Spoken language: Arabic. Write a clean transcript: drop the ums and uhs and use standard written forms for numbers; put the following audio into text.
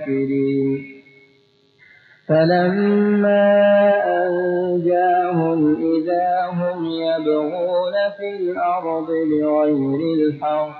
الكافرين فلما أنجاهم إذا هم يبغون في الأرض بغير الحق